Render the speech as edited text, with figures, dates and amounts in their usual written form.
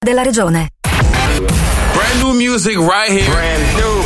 della regione. Brand new music right here. Brand new.